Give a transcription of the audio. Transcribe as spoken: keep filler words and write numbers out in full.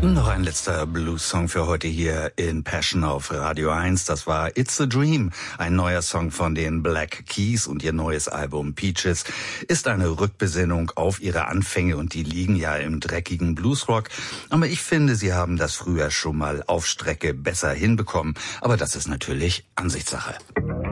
Noch ein letzter Blues-Song für heute hier in Passion auf Radio eins. Das war It's a Dream, ein neuer Song von den Black Keys, und ihr neues Album Peaches ist eine Rückbesinnung auf ihre Anfänge, und die liegen ja im dreckigen Bluesrock. Aber ich finde, sie haben das früher schon mal auf Strecke besser hinbekommen. Aber das ist natürlich Ansichtssache.